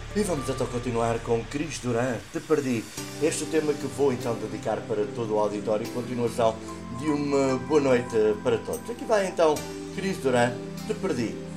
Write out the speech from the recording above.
E vamos então continuar com Cris Duran, Te Perdi. Este é o tema que vou então dedicar para todo o auditório em continuação de uma boa noite para todos. Aqui vai então Cris Duran, Te Perdi.